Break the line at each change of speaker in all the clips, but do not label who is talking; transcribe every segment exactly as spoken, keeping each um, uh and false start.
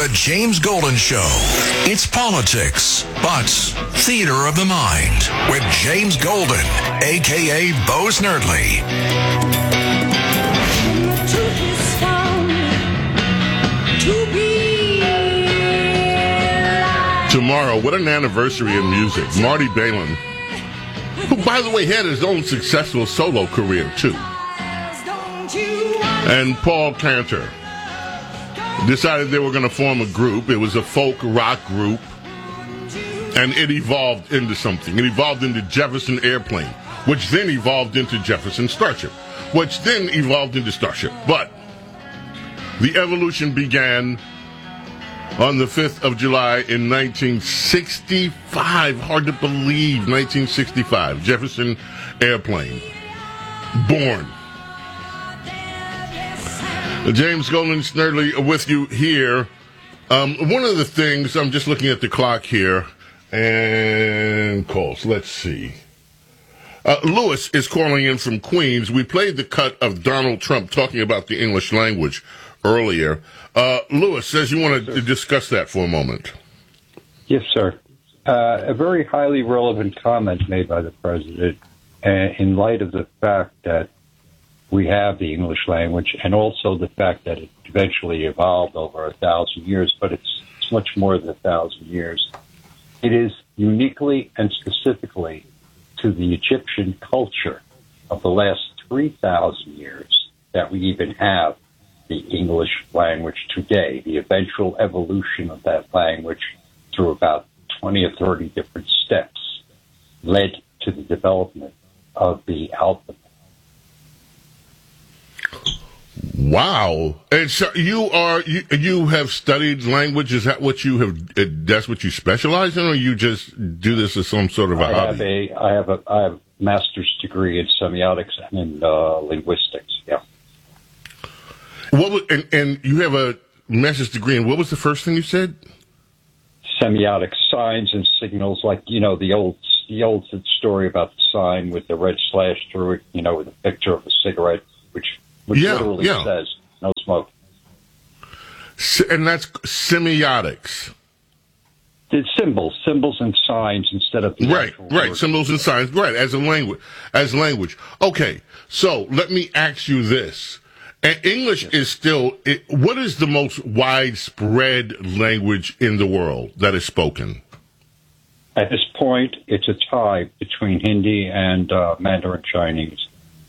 The James Golden Show. It's politics, but theater of the mind with James Golden, a k a. Bo Snerdley.
Tomorrow, what an anniversary in music. Marty Balin, who, by the way, had his own successful solo career, too. And Paul Cantor decided they were going to form a group. It was a folk rock group, and it evolved into something. It evolved into Jefferson Airplane, which then evolved into Jefferson Starship, which then evolved into Starship. But the evolution began on the fifth of July in nineteen sixty-five. Hard to believe, nineteen sixty-five. Jefferson Airplane. Born. James Golden Snerdley with you here. Um, one of the things, I'm just looking at the clock here, and calls, let's see. Uh, Lewis is calling in from Queens. We played the cut of Donald Trump talking about the English language earlier. Uh, Lewis says you want to discuss that for a moment.
Yes, sir. Uh, a very highly relevant comment made by the president uh, in light of the fact that we have the English language and also the fact that it eventually evolved over a thousand years, but it's, it's much more than a thousand years. It is uniquely and specifically to the Egyptian culture of the last three thousand years that we even have the English language today. The eventual evolution of that language through about twenty or thirty different steps led to the development of the alphabet.
Wow. And so you are, you, you have studied language. Is that what you have, that's what you specialize in, or you just do this as some sort of a
I
hobby?
Have a, I have a, I have a master's degree in semiotics and in uh, linguistics, yeah.
What was, and, and you have a master's degree in, what was the first thing you said?
Semiotics, signs and signals, like, you know, the old, the old story about the sign with the red slash through it, you know, with a picture of a cigarette, which which
yeah,
literally
yeah.
says no smoke.
And that's semiotics.
It's symbols, symbols and signs instead of the
right,
actual
right,
word.
Symbols and signs, right, as a language, as language. Okay, so let me ask you this: and English yes. is still it, what is the most widespread language in the world that is spoken?
At this point, it's a tie between Hindi and uh, Mandarin Chinese.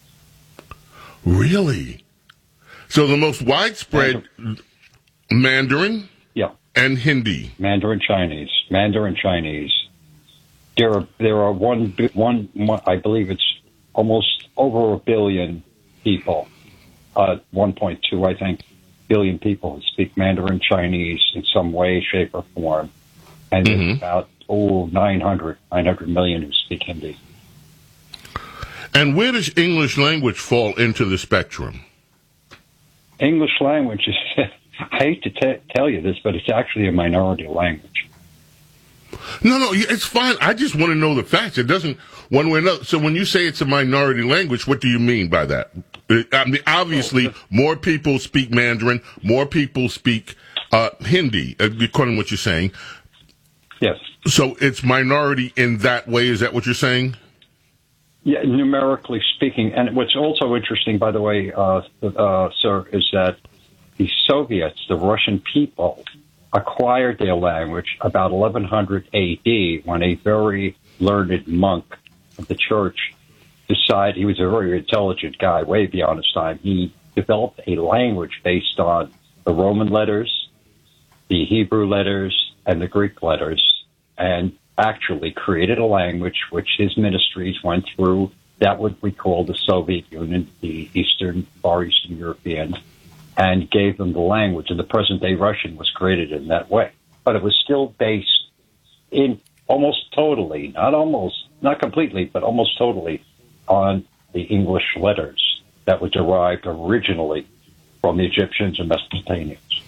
Really? So the most widespread Mandarin, Mandarin
yeah,
and Hindi.
Mandarin Chinese, Mandarin Chinese. There are there are one one, one I believe it's almost over a billion people, uh, one point two I think billion people who speak Mandarin Chinese in some way, shape, or form, and mm-hmm. there's about oh nine hundred million who speak Hindi.
And where does English language fall into the spectrum?
English language is, I hate to t- tell you this, but it's actually a minority language.
No, no, it's fine. I just want to know the facts. It doesn't, one way or another. So when you say it's a minority language, what do you mean by that? I mean, obviously, more people speak Mandarin, more people speak uh, Hindi, according to what you're saying.
Yes.
So it's minority in that way. Is that what you're saying?
Yeah, numerically speaking. And what's also interesting, by the way, uh, uh, sir, is that the Soviets, the Russian people, acquired their language about eleven hundred A D when a very learned monk of the church decided, he was a very intelligent guy, way beyond his time. He developed a language based on the Roman letters, the Hebrew letters, and the Greek letters, and actually created a language which his ministries went through that what we call the Soviet Union, the Eastern, Far Eastern Europeans, and gave them the language. And the present-day Russian was created in that way. But it was still based in almost totally, not almost, not completely, but almost totally on the English letters that were derived originally from the Egyptians and Mesopotamians.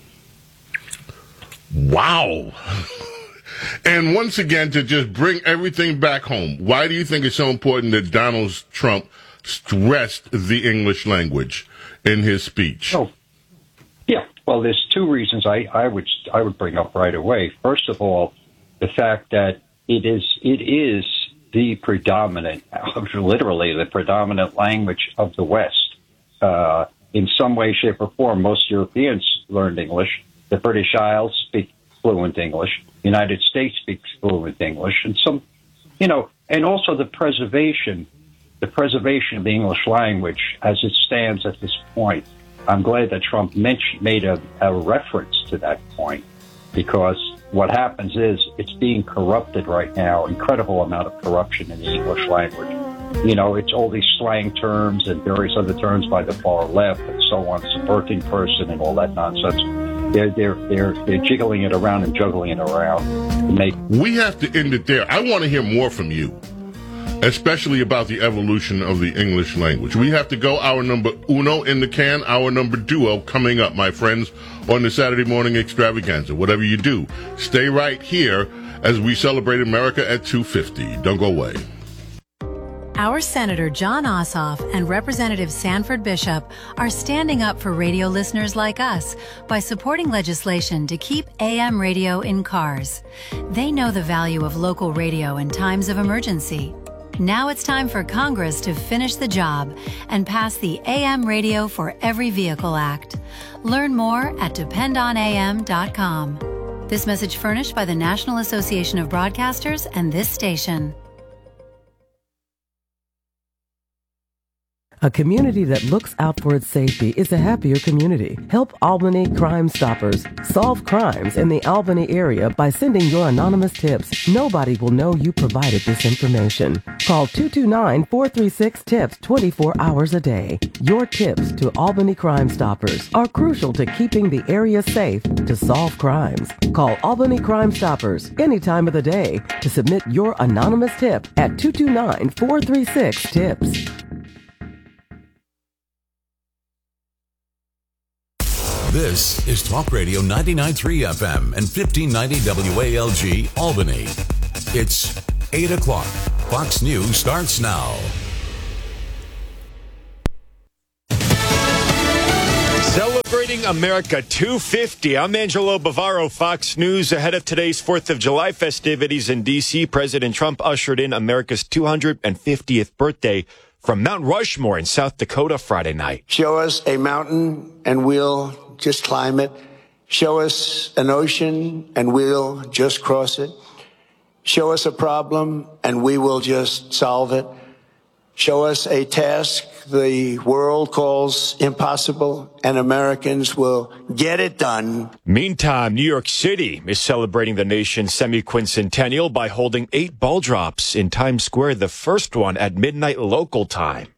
Wow. And once again, to just bring everything back home, why do you think it's so important that Donald Trump stressed the English language in his speech?
Oh, yeah. Well, there's two reasons I, I would I would bring up right away. First of all, the fact that it is it is the predominant, literally the predominant language of the West. Uh, in some way, shape, or form, most Europeans learned English. The British Isles speak fluent English. The United States speaks fluent English, and some, you know, and also the preservation, the preservation of the English language as it stands at this point. I'm glad that Trump mentioned, made a, a reference to that point, because what happens is it's being corrupted right now, incredible amount of corruption in the English language. You know, it's all these slang terms and various other terms by the far left and so on, subverting person and all that nonsense. They're, they're, they're, they're jiggling it around and juggling it around to make...
We have to end it there. I want to hear more from you, especially about the evolution of the English language. We have to go. Our number uno in the can, our number duo coming up, my friends, on the Saturday morning extravaganza. Whatever you do, stay right here as we celebrate America at two fifty. Don't go away.
Our Senator Jon Ossoff and Representative Sanford Bishop are standing up for radio listeners like us by supporting legislation to keep A M radio in cars. They know the value of local radio in times of emergency. Now it's time for Congress to finish the job and pass the A M Radio for Every Vehicle Act. Learn more at depend on A M dot com. This message furnished by the National Association of Broadcasters and this station.
A community that looks out for its safety is a happier community. Help Albany Crime Stoppers solve crimes in the Albany area by sending your anonymous tips. Nobody will know you provided this information. Call two two nine, four three six, TIPS twenty-four hours a day. Your tips to Albany Crime Stoppers are crucial to keeping the area safe to solve crimes. Call Albany Crime Stoppers any time of the day to submit your anonymous tip at two two nine, four three six, TIPS.
This is Talk Radio ninety-nine point three F M and fifteen ninety W A L G Albany. It's eight o'clock. Fox News starts now.
Celebrating America two fifty. I'm Angelo Bavaro, Fox News. Ahead of today's fourth of July festivities in D C, President Trump ushered in America's two hundred fiftieth birthday from Mount Rushmore in South Dakota Friday night.
Show us a mountain and we'll just climb it. Show us an ocean and we'll just cross it. Show us a problem and we will just solve it. Show us a task the world calls impossible and Americans will get it done.
Meantime, New York City is celebrating the nation's semi-quincentennial by holding eight ball drops in Times Square, the first one at midnight local time.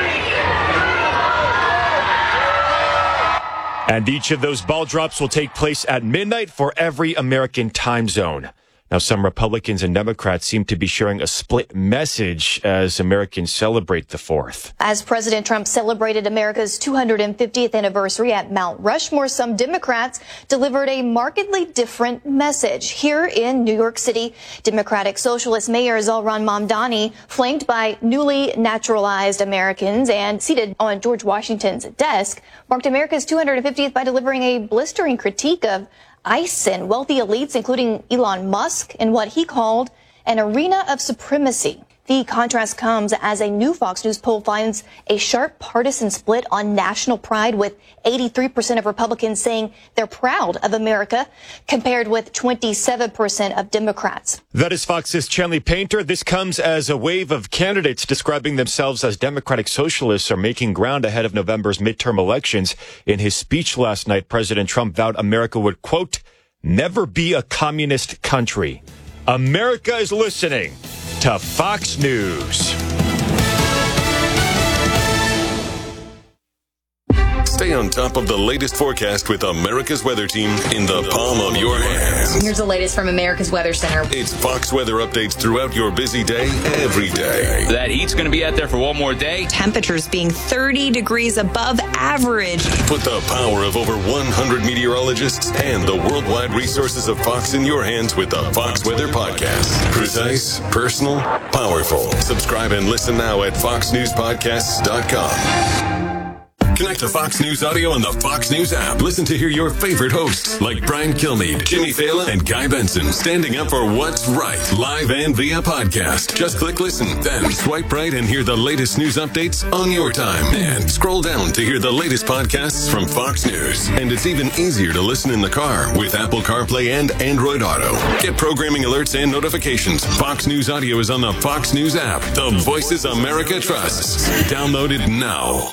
And each of those ball drops will take place at midnight for every American time zone. Now, some Republicans and Democrats seem to be sharing a split message as Americans celebrate the fourth.
As President Trump celebrated America's two hundred fiftieth anniversary at Mount Rushmore, some Democrats delivered a markedly different message. Here in New York City, Democratic Socialist Mayor Zohran Mamdani, flanked by newly naturalized Americans and seated on George Washington's desk, marked America's two hundred fiftieth by delivering a blistering critique of ICE and wealthy elites, including Elon Musk, in what he called an arena of supremacy. The contrast comes as a new Fox News poll finds a sharp partisan split on national pride, with eighty-three percent of Republicans saying they're proud of America, compared with twenty-seven percent of Democrats.
That is Fox's Chanley Painter. This comes as a wave of candidates describing themselves as Democratic Socialists are making ground ahead of November's midterm elections. In his speech last night, President Trump vowed America would, quote, never be a communist country. America is listening to Fox News.
Stay on top of the latest forecast with America's Weather Team in the palm of your hands.
Here's the latest from America's Weather Center.
It's Fox weather updates throughout your busy day, every day.
That heat's going to be out there for one more day.
Temperatures being thirty degrees above average.
Put the power of over one hundred meteorologists and the worldwide resources of Fox in your hands with the Fox Weather Podcast. Precise, personal, powerful. Subscribe and listen now at fox news podcasts dot com. Connect to Fox News Audio on the Fox News app. Listen to hear your favorite hosts like Brian Kilmeade, Jimmy Fallon, and Guy Benson standing up for what's right, live and via podcast. Just click listen, then swipe right and hear the latest news updates on your time. And scroll down to hear the latest podcasts from Fox News. And it's even easier to listen in the car with Apple CarPlay and Android Auto. Get programming alerts and notifications. Fox News Audio is on the Fox News app. The Voices America trusts. Download it now.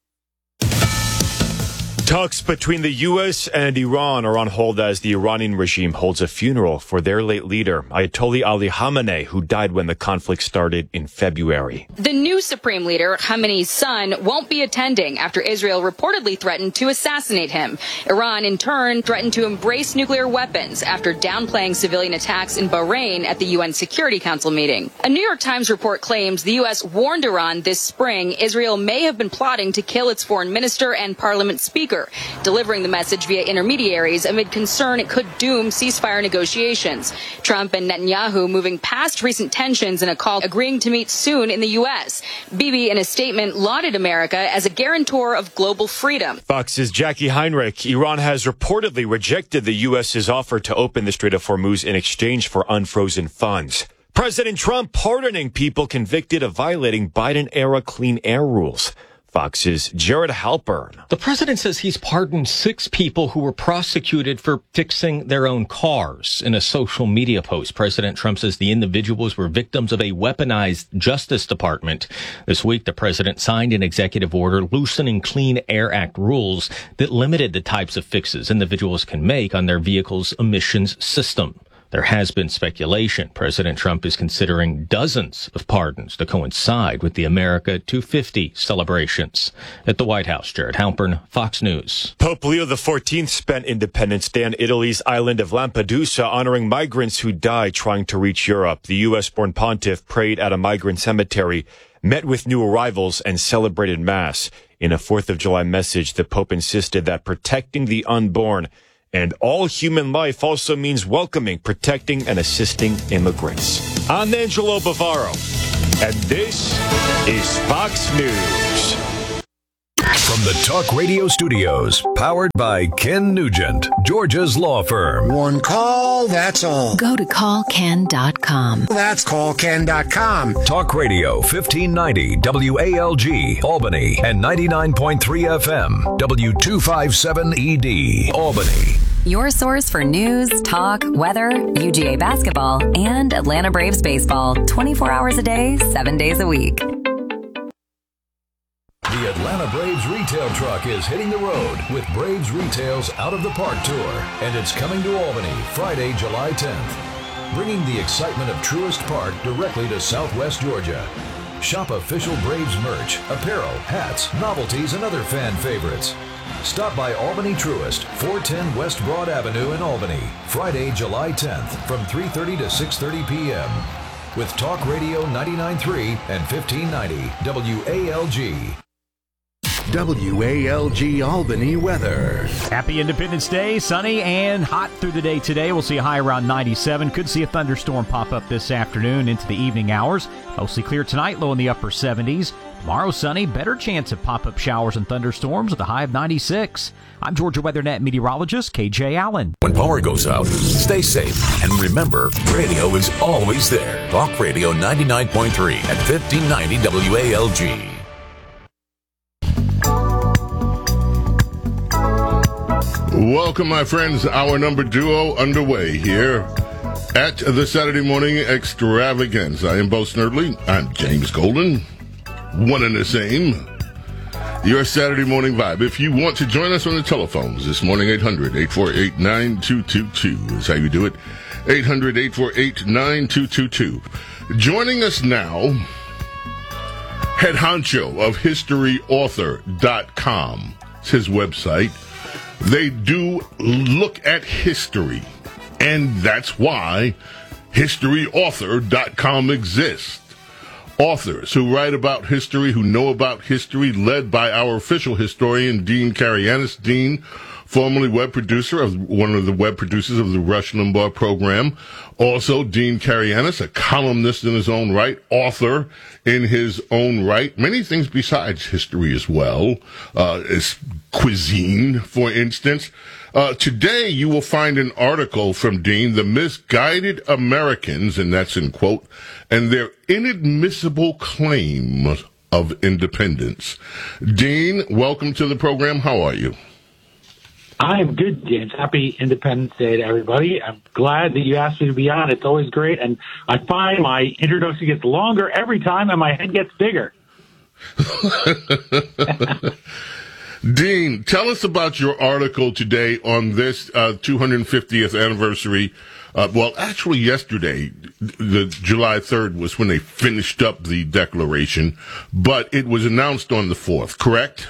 Talks between the U S and Iran are on hold as the Iranian regime holds a funeral for their late leader, Ayatollah Ali Khamenei, who died when the conflict started in February.
The new supreme leader, Khamenei's son, won't be attending after Israel reportedly threatened to assassinate him. Iran, in turn, threatened to embrace nuclear weapons after downplaying civilian attacks in Bahrain at the U N Security Council meeting. A New York Times report claims the U S warned Iran this spring Israel may have been plotting to kill its foreign minister and parliament speaker, delivering the message via intermediaries amid concern it could doom ceasefire negotiations. Trump and Netanyahu moving past recent tensions in a call agreeing to meet soon in the U S. Bibi, in a statement, lauded America as a guarantor of global freedom.
Fox's Jackie Heinrich. Iran has reportedly rejected the U S's offer to open the Strait of Hormuz in exchange for unfrozen funds. President Trump pardoning people convicted of violating Biden-era clean air rules. Fox's Jared Halpern.
The president says he's pardoned six people who were prosecuted for fixing their own cars. In a social media post, President Trump says the individuals were victims of a weaponized Justice Department. This week, the president signed an executive order loosening Clean Air Act rules that limited the types of fixes individuals can make on their vehicle's emissions system. There has been speculation President Trump is considering dozens of pardons to coincide with the America two fifty celebrations. At the White House, Jared Halpern, Fox News.
Pope Leo the fourteenth spent Independence Day on Italy's island of Lampedusa, honoring migrants who died trying to reach Europe. The U S-born pontiff prayed at a migrant cemetery, met with new arrivals, and celebrated Mass. In a fourth of July message, the Pope insisted that protecting the unborn and all human life also means welcoming, protecting, and assisting immigrants. I'm Angelo Bavaro, and this is Fox News.
From the Talk Radio studios, powered by Ken Nugent, Georgia's law firm.
One call, that's all.
Go to call ken dot com.
That's call ken dot com.
Talk Radio, fifteen ninety W A L G, Albany, and ninety-nine point three F M, W two fifty-seven E D, Albany.
Your source for news, talk, weather, U G A basketball, and Atlanta Braves baseball, twenty-four hours a day, seven days a week.
The Atlanta Braves retail truck is hitting the road with Braves Retail's Out of the Park Tour, and it's coming to Albany Friday, July tenth, bringing the excitement of Truist Park directly to Southwest Georgia. Shop official Braves merch, apparel, hats, novelties, and other fan favorites. Stop by Albany Truist, four ten West Broad Avenue in Albany, Friday, July tenth, from three thirty to six thirty p.m. with Talk Radio ninety-nine point three and fifteen ninety W A L G.
W A L G Albany weather.
Happy Independence Day. Sunny and hot through the day today. We'll see a high around ninety-seven. Could see a thunderstorm pop up this afternoon into the evening hours. Mostly clear tonight, low in the upper seventies. Tomorrow sunny, better chance of pop-up showers and thunderstorms with a high of ninety-six. I'm Georgia WeatherNet meteorologist K J Allen.
When power goes out, stay safe. And remember, radio is always there. Talk Radio ninety-nine point three at fifteen ninety W A L G.
Welcome, my friends. Our number duo underway here at the Saturday Morning Extravaganza. I am Bo Snerdley. I'm James Golden. One and the same. Your Saturday morning vibe. If you want to join us on the telephones this morning, eight hundred, eight four eight, nine two two two is how you do it. eight hundred, eight four eight, nine two two two. Joining us now, head honcho of history author dot com. It's his website. They do look at history, and that's why history author dot com exists. authors who write about history, who know about history, led by our official historian, Dean Karayanis. Dean, formerly web producer of one of the web producers of the Rush Limbaugh program. Also, Dean Karayanis, a columnist in his own right, author in his own right, many things besides history as well, uh, as cuisine, for instance. Uh, today, you will find an article from Dean, The Misguided Americans, and that's in quote, and their inadmissible claim of independence. Dean, welcome to the program. How are you?
I'm good, James. Happy Independence Day to everybody. I'm glad that you asked me to be on. It's always great, and I find my introduction gets longer every time, and my head gets bigger.
Dean, tell us about your article today on this uh, two hundred fiftieth anniversary. Uh, well, actually, yesterday, the July third was when they finished up the Declaration, but it was announced on the fourth, correct?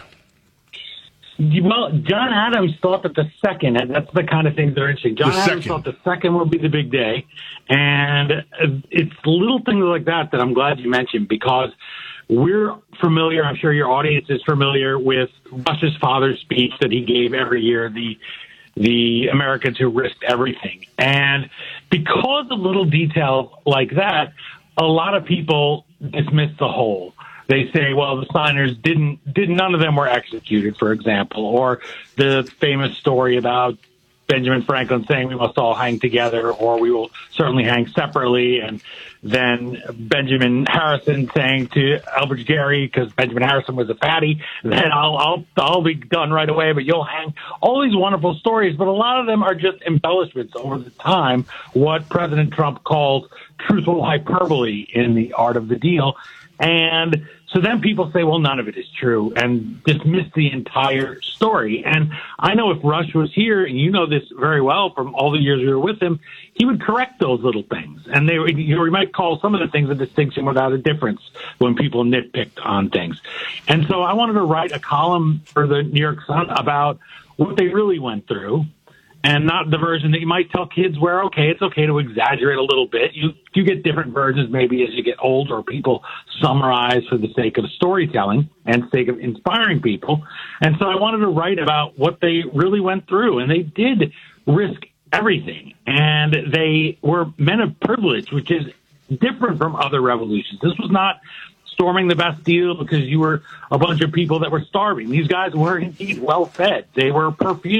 Well, John Adams thought that the second, and that's the kind of things that are interesting. John Adams thought the second would be the big day, and it's little things like that that I'm glad you mentioned, because we're familiar, I'm sure your audience is familiar with Rush's father's speech that he gave every year, the the Americans who risked everything. And because of little details like that, a lot of people dismiss the whole. They say, well, the signers didn't, did none of them were executed, for example, or the famous story about Benjamin Franklin saying we must all hang together or we will certainly hang separately. And then Benjamin Harrison saying to Elbridge Gerry, because Benjamin Harrison was a fatty, then I'll, I'll, I'll be done right away, but you'll hang. All these wonderful stories, but a lot of them are just embellishments over the time, what President Trump calls truthful hyperbole in the art of the deal. And so then people say, well, none of it is true, and dismiss the entire story. And I know if Rush was here, and you know this very well from all the years we were with him, he would correct those little things. And they, you know, we might call some of the things a distinction without a difference when people nitpicked on things. And so I wanted to write a column for the New York Sun about what they really went through, and not the version that you might tell kids where, okay, it's okay to exaggerate a little bit. You you get different versions maybe as you get older, or people summarize for the sake of storytelling and sake of inspiring people. And so I wanted to write about what they really went through, and they did risk everything. And they were men of privilege, which is different from other revolutions. This was not storming the Bastille because you were a bunch of people that were starving. These guys were indeed well fed. They were perfumed.